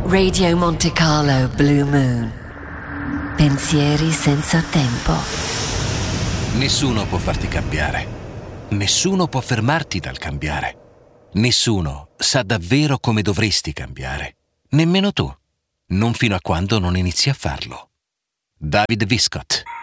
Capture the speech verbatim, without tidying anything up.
Radio Monte Carlo Blue Moon. Pensieri senza tempo. Nessuno può farti cambiare. Nessuno può fermarti dal cambiare. Nessuno sa davvero come dovresti cambiare. Nemmeno tu. Non fino a quando non inizi a farlo. David Viscott.